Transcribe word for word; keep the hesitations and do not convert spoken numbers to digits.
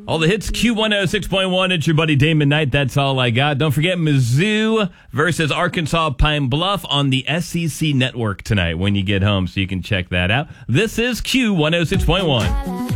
All the hits, Q one oh six point one. It's your buddy Damon Knight. That's all I got. Don't forget Mizzou versus Arkansas Pine Bluff on the S E C network tonight when you get home, so you can check that out. This is Q one oh six point one.